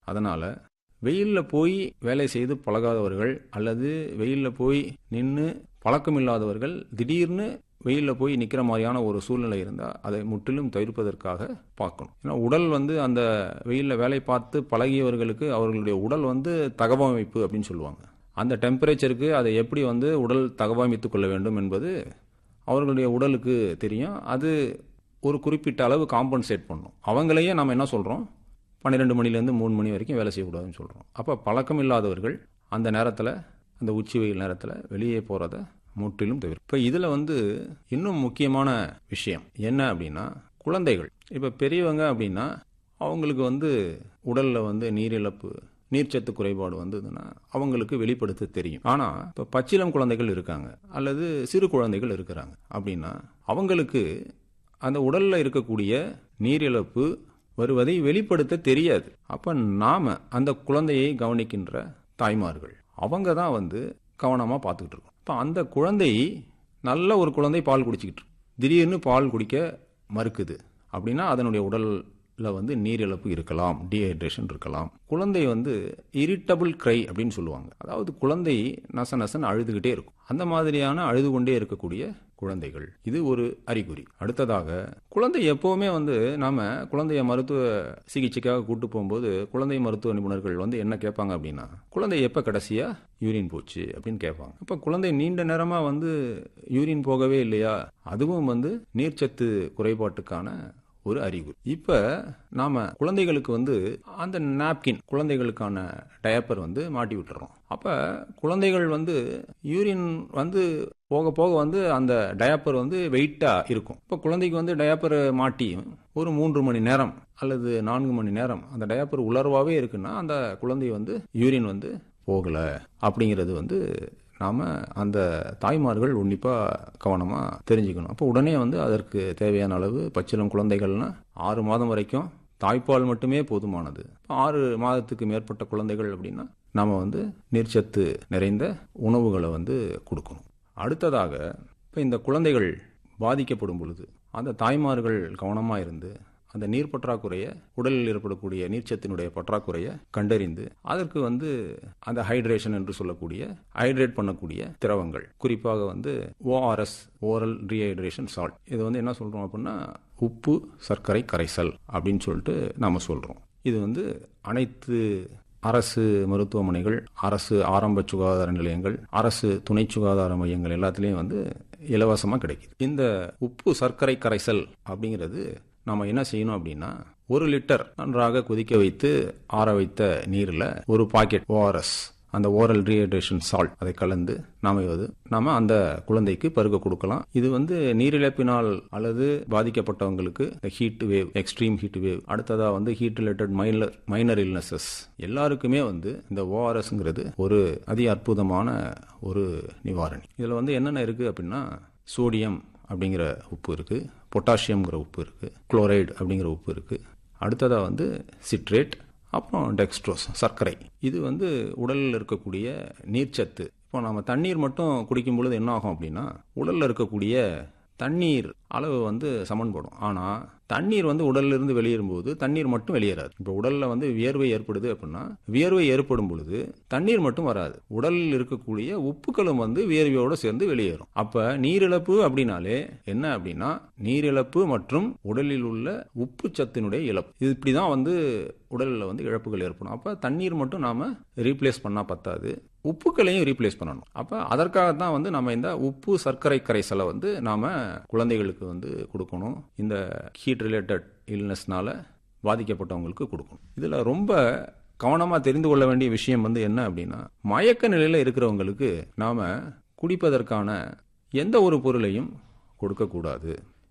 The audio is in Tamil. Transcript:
அதனால வெயில்ல போய் வேலை செய்து பழகாதவர்கள் அல்லது வெயில்ல போய் நின்று பழக்கமில்லாதவர்கள் திடீர்னு வெயில்ல போய் நிக்கிற மாதிரியான ஒரு சூழ்நிலை இருந்தால் அதை முற்றிலும் தவிர்ப்பதற்காக பார்க்கணும். ஏன்னா உடல் அந்த வெயில்ல வேலை பார்த்து பழகியவர்களுக்கு அவர்களுடைய உடல் தகவமைப்பு அப்படின்னு சொல்லுவாங்க. அந்த டெம்பரேச்சருக்கு அதை எப்படி உடல் தகவமைத்துக் கொள்ள வேண்டும் என்பது அவர்களுடைய உடலுக்கு தெரியும். அது ஒரு குறிப்பிட்ட அளவு காம்பன்சேட் பண்ணும். அவங்களையே நம்ம என்ன சொல்றோம், 12 மணிலேருந்து 3 மணி வரைக்கும் வேலை செய்யக்கூடாதுன்னு சொல்றோம். அப்போ பழக்கம் இல்லாதவர்கள் அந்த நேரத்தில், அந்த உச்சி வெயில் நேரத்தில் வெளியே போறத முற்றிலும் தவிர. இப்போ இதில் இன்னும் முக்கியமான விஷயம் என்ன அப்படின்னா, குழந்தைகள். இப்போ பெரியவங்க அப்படின்னா அவங்களுக்கு உடலில் நீரிழப்பு, நீர்ச்சத்து குறைபாடு வந்ததுன்னா அவங்களுக்கு வெளிப்படுத்த தெரியும். ஆனால் இப்போ பச்சிளம் குழந்தைகள் இருக்காங்க அல்லது சிறு குழந்தைகள் இருக்கிறாங்க அப்படின்னா அவங்களுக்கு அந்த உடலில் இருக்கக்கூடிய நீரிழப்பு வருவதை வெளிப்படுத்த தெரியாது. அப்போ நாம அந்த குழந்தையை கவனிக்கின்ற தாய்மார்கள் அவங்க தான் கவனமாக பார்த்துக்கிட்டு இருக்கோம். இப்போ அந்த குழந்தை நல்ல ஒரு குழந்தை பால் குடிச்சிக்கிட்டு திடீர்னு பால் குடிக்க மறுக்குது அப்படின்னா அதனுடைய உடலில் நீரிழப்பு இருக்கலாம், டீஹைட்ரேஷன் இருக்கலாம். குழந்தை இரிட்டபிள் கிரை அப்படின்னு சொல்லுவாங்க. அதாவது குழந்தை நச நசன் அழுதுகிட்டே இருக்கும். அந்த மாதிரியான அழுது கொண்டே இருக்கக்கூடிய குழந்தைகள், இது ஒரு அறிகுறி. அடுத்ததாக குழந்தை எப்பவுமே நாம குழந்தைய மருத்துவ சிகிச்சைக்காக கூட்டு போகும்போது குழந்தை மருத்துவ நிபுணர்கள் என்ன கேட்பாங்க அப்படின்னா, குழந்தை எப்ப கடைசியா யூரின் போச்சு அப்படின்னு கேட்பாங்க. அப்ப குழந்தை நீண்ட நேரமா யூரின் போகவே இல்லையா, அதுவும் நீர்ச்சத்து குறைபாட்டுக்கான ஒரு அறிகுறி. இப்ப நாம குழந்தைகளுக்கு அந்த நாப்கின், குழந்தைகளுக்கான டயப்பர் மாட்டி விட்டுறோம். அப்ப குழந்தைகள் யூரின் போக போக அந்த டயப்பர் வெயிட்டா இருக்கும். இப்ப குழந்தைக்கு டயப்பர் மாட்டி ஒரு 3 மணி நேரம் அல்லது 4 மணி நேரம் அந்த டயப்பர் உலர்வாவே இருக்குன்னா அந்த குழந்தை யூரின் போகல அப்படிங்கிறது நாம அந்த தாய்மார்கள் உன்னிப்பா கவனமா தெரிஞ்சுக்கணும். அப்போ உடனே அதற்கு தேவையான அளவு, பச்சிளம் குழந்தைகள்னா 6 மாதம் வரைக்கும் தாய்ப்பால் மட்டுமே போதுமானது. 6 மாதத்துக்கு மேற்பட்ட குழந்தைகள் அப்படின்னா நாம நீர்ச்சத்து நிறைந்த உணவுகளை கொடுக்கணும். அடுத்ததாக இப்போ இந்த குழந்தைகள் பாதிக்கப்படும் பொழுது அந்த தாய்மார்கள் கவனமா இருந்து அந்த நீர் பற்றாக்குறைய, உடலில் ஏற்படக்கூடிய நீர்ச்சத்தினுடைய பற்றாக்குறையை கண்டறிந்து அதற்கு அந்த ஹைட்ரேஷன் என்று சொல்லக்கூடிய ஹைட்ரேட் பண்ணக்கூடிய திரவங்கள், குறிப்பாக ORS, ஓரல் ரீஹைட்ரேஷன் சால்ட், இது என்ன சொல்றோம் அப்படின்னா உப்பு சர்க்கரை கரைசல் அப்படின்னு சொல்லிட்டு நாம சொல்றோம். இது அனைத்து அரசு மருத்துவமனைகள், அரசு ஆரம்ப சுகாதார நிலையங்கள், அரசு துணை சுகாதார மையங்கள் எல்லாத்துலேயும் இலவசமா கிடைக்குது. இந்த உப்பு சர்க்கரை கரைசல் அப்படிங்கிறது நாம என்ன செய்யணும் அப்படின்னா, 1 லிட்டர் நன்றாக கொதிக்க வைத்து ஆற வைத்த நீரில் ஒரு பாக்கெட் ORS, அந்த ஓரல் ரீஹைட்ரேஷன் சால்ட், அதை கலந்து நாம அந்த குழந்தைக்கு பருக கொடுக்கலாம். இது நீரிழப்பினால் அல்லது பாதிக்கப்பட்டவங்களுக்கு heat wave, extreme heat wave, அடுத்ததா ஹீட் ரிலேட்டட் மைனர் இல்னஸஸ் எல்லாருக்குமே இந்த ORSங்கிறது ஒரு அதி அற்புதமான ஒரு நிவாரணி. இதுல என்னென்ன இருக்கு அப்படின்னா, சோடியம் அப்படிங்கிற உப்பு இருக்கு, பொட்டாசியம்ங்கிற உப்பு இருக்கு, குளோரைடு அப்படிங்கிற உப்பு இருக்கு, அடுத்ததா சிட்ரேட், அப்புறம் டெக்ஸ்ட்ரோஸ் சர்க்கரை. இது உடலில் இருக்கக்கூடிய நீர்ச்சத்து. இப்போ நம்ம தண்ணீர் மட்டும் குடிக்கும் பொழுது என்ன ஆகும் அப்படின்னா, உடலில் இருக்கக்கூடிய தண்ணீர் அளவு சமன்படும். ஆனால் தண்ணீர் உடல்ல இருந்து வெளியேறும்போது தண்ணீர் மட்டும் வெளியேறாது. இப்போ உடல்ல வியர்வை ஏற்படுது அப்படின்னா வியர்வை ஏற்படும் பொழுது தண்ணீர் மட்டும் வராது, உடலில் இருக்கக்கூடிய உப்புக்களும் வியர்வையோடு சேர்ந்து வெளியேறும். அப்ப நீரிழப்பு அப்படின்னாலே என்ன அப்படின்னா, நீரிழப்பு மற்றும் உடலில் உள்ள உப்பு சத்தினுடைய இழப்பு. இது இப்படிதான் உடலில் இழப்புகள் ஏற்படும். அப்ப தண்ணீர் மட்டும் நாம ரீப்ளேஸ் பண்ணா பத்தாது, உப்புக்களையும் ரீப்ளேஸ் பண்ணணும். அப்ப அதற்காகத்தான் நம்ம இந்த உப்பு சர்க்கரை கரைசலை நாம குழந்தைகளுக்கு கொடுக்கணும். இந்த ஹீட் ரிலேட்டட் இல்னஸ்னால பாதிக்கப்பட்டவங்களுக்கு கொடுக்கணும். இதுல ரொம்ப கவனமா தெரிந்து கொள்ள வேண்டிய விஷயம் என்ன அப்படின்னா, மயக்க நிலையில இருக்கிறவங்களுக்கு நாம குடிப்பதற்கான எந்த ஒரு பொருளையும் கொடுக்க கூடாது.